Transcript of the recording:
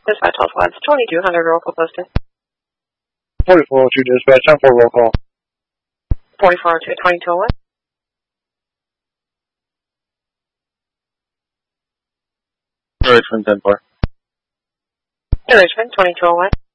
Dispatch all squads, 2200 roll call posted. 4402 dispatch, 10-4 roll call. 4402, 2201. Richmond 10-4. Richmond, 2201.